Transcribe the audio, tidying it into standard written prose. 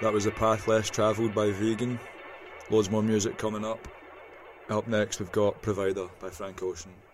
That was A Path Less Travelled by Vegan. Loads more music coming up. Up next we've got Provider by Frank Ocean.